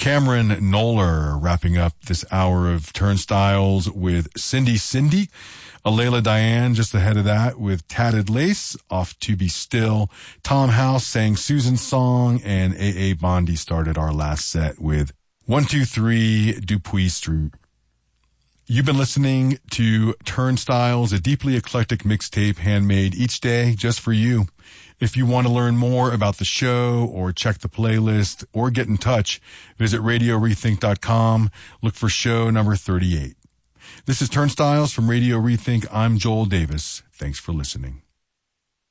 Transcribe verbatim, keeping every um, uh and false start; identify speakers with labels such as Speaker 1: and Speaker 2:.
Speaker 1: Cameron Noller wrapping up this hour of Turnstiles with Cindy Cindy. Alayla Diane just ahead of that with Tatted Lace, Off to Be Still. Tom House sang Susan's Song, and A A. Bondi started our last set with one two three Dupuis Street. You've been listening to Turnstiles, a deeply eclectic mixtape handmade each day just for you. If you want to learn more about the show or check the playlist or get in touch, visit radio rethink dot com. Look for show number thirty-eight. This is Turnstiles from Radio Rethink. I'm Joel Davis. Thanks for listening.